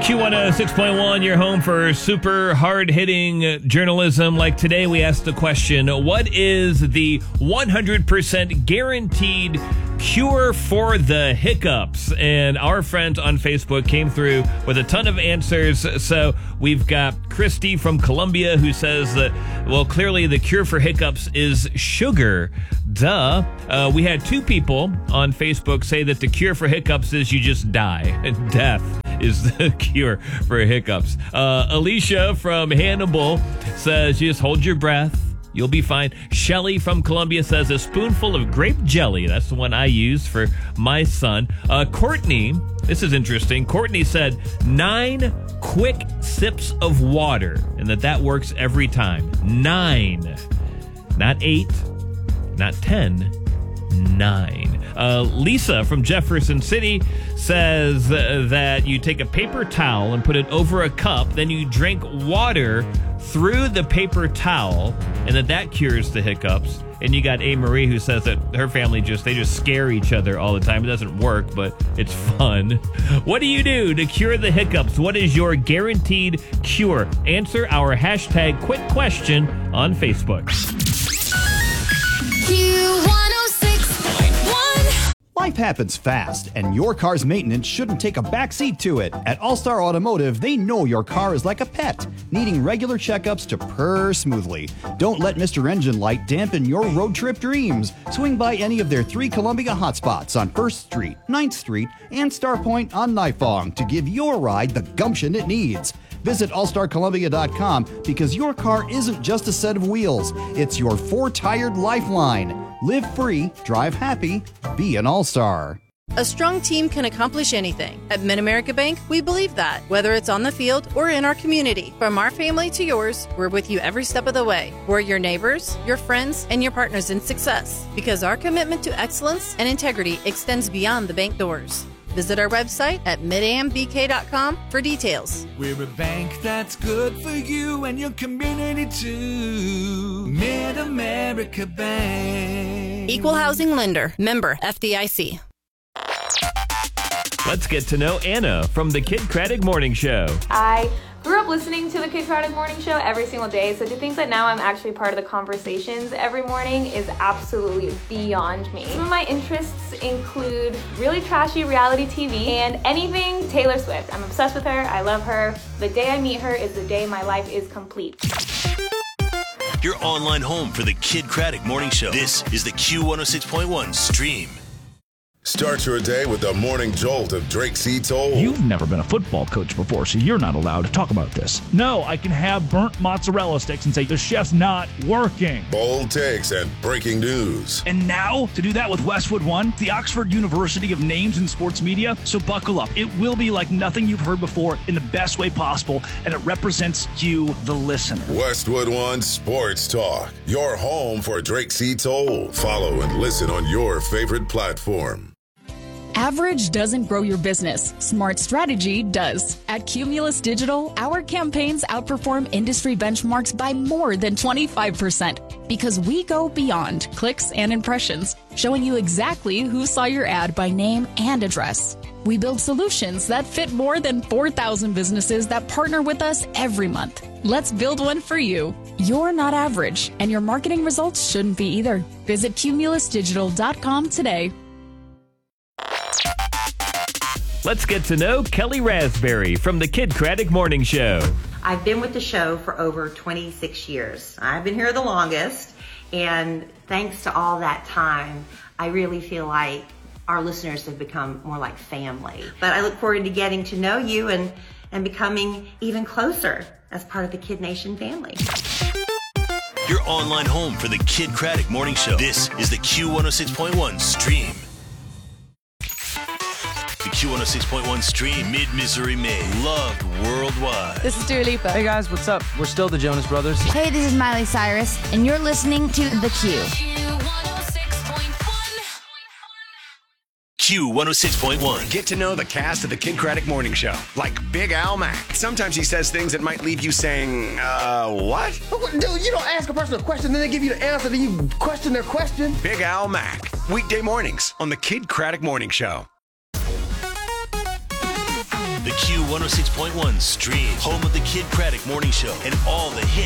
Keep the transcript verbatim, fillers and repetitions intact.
Q one oh six point one, your home for super hard-hitting journalism. Like today, we asked the question, what is the one hundred percent guaranteed cure for the hiccups? And our friends on Facebook came through with a ton of answers. So we've got Christy from Columbia who says that, well, clearly the cure for hiccups is sugar. Duh. Uh, we had two people on Facebook say that the cure for hiccups is you just die. Death is the cure for hiccups. Uh, Alicia from Hannibal says just hold your breath. You'll be fine. Shelly from Columbia says a spoonful of grape jelly. That's the one I use for my son. Uh, Courtney, this is interesting. Courtney said nine quick sips of water and that that works every time. Nine. Not eight. Not ten. Nine. Uh, Lisa from Jefferson City says uh, that you take a paper towel and put it over a cup, then you drink water through the paper towel, and that that cures the hiccups. And you got A. Marie who says that her family just, they just scare each other all the time. It doesn't work, but it's fun. What do you do to cure the hiccups? What is your guaranteed cure? Answer our hashtag quick question on Facebook. Q one oh six point one. Life happens fast, and your car's maintenance shouldn't take a backseat to it. At All-Star Automotive, they know your car is like a pet, needing regular checkups to purr smoothly. Don't let Mister Engine Light dampen your road trip dreams. Swing by any of their three Columbia hotspots on first Street, ninth Street, and Star Point on Nifong to give your ride the gumption it needs. Visit all star columbia dot com because your car isn't just a set of wheels. It's your four-tired lifeline. Live free, drive happy, be an All-Star. A strong team can accomplish anything. At Mid-America Bank, we believe that, whether it's on the field or in our community. From our family to yours, we're with you every step of the way. We're your neighbors, your friends, and your partners in success. Because our commitment to excellence and integrity extends beyond the bank doors. Visit our website at mid am b k dot com for details. We're a bank that's good for you and your community too. Mid-America Bank. Equal housing lender. Member F D I C. Let's get to know Anna from the Kid Craddock Morning Show. I grew up listening to the Kid Craddock Morning Show every single day, so to think that now I'm actually part of the conversations every morning is absolutely beyond me. Some of my interests include really trashy reality T V and anything Taylor Swift. I'm obsessed with her. I love her. The day I meet her is the day my life is complete. Your online home for the Kid Craddock Morning Show. This is the Q one oh six point one stream. Start your day with the morning jolt of Drake C. Toll. You've never been a football coach before, so you're not allowed to talk about this. No, I can have burnt mozzarella sticks and say the chef's not working. Bold takes and breaking news. And now, to do that with Westwood One, the Oxford University of names in sports media. So buckle up. It will be like nothing you've heard before in the best way possible, and it represents you, the listener. Westwood One Sports Talk. Your home for Drake C. Toll. Follow and listen on your favorite platform. Average doesn't grow your business. Smart strategy does. At Cumulus Digital, our campaigns outperform industry benchmarks by more than twenty-five percent because we go beyond clicks and impressions, showing you exactly who saw your ad by name and address. We build solutions that fit more than four thousand businesses that partner with us every month. Let's build one for you. You're not average, and your marketing results shouldn't be either. Visit cumulus digital dot com today. Let's get to know Kelly Raspberry from the Kid Craddock Morning Show. I've been with the show for over twenty-six years. I've been here the longest, and thanks to all that time, I really feel like our listeners have become more like family. But I look forward to getting to know you and, and becoming even closer as part of the Kid Nation family. Your online home for the Kid Craddock Morning Show. This is the Q one oh six point one stream. The Q one oh six point one stream, Mid-Missouri made, loved worldwide. This is Dua Lipa. Hey guys, what's up? We're still the Jonas Brothers. Hey, this is Miley Cyrus, and you're listening to The Q. Q one oh six point one. Get to know the cast of the Kid Craddock Morning Show, like Big Al Mack. Sometimes he says things that might leave you saying, uh, what? Dude, you don't ask a person a question, then they give you the answer, then you question their question. Big Al Mack. Weekday mornings on the Kid Craddock Morning Show. The Q one oh six point one stream, home of the Kid Craddock Morning Show and all the hits.